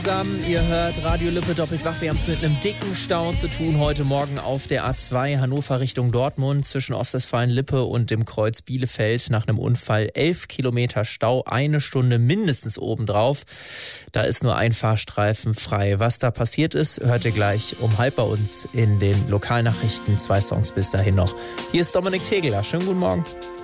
Zusammen, ihr hört Radio Lippe Doppelwach. Wir haben es mit einem dicken Stau zu tun heute Morgen auf der A2 Hannover Richtung Dortmund zwischen Ostwestfalen-Lippe und dem Kreuz Bielefeld. Nach einem Unfall 11 Kilometer Stau, 1 Stunde mindestens obendrauf. Da ist nur ein Fahrstreifen frei. Was da passiert ist, hört ihr gleich um 12:30 bei uns in den Lokalnachrichten. 2 Songs bis dahin noch. Hier ist Dominik Tegeler. Schönen guten Morgen.